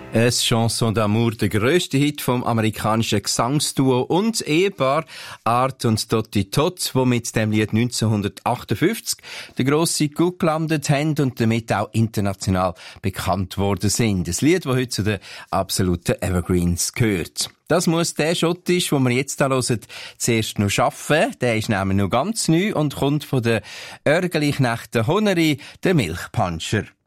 Es Chanson d'amour, der grösste Hit vom amerikanischen Gesangsduo und Ehepaar Art und Dottie Todd, die mit dem Lied 1958 den grossen Coup gelandet haben und damit auch international bekannt worden sind. Ein Lied, das heute zu den absoluten Evergreens gehört. Das muss der Schottisch, den wir jetzt hier hören, zuerst noch schaffen. Der ist nämlich noch ganz neu und kommt von den Örgeli-Knechten Honeri, der Milchpanscher.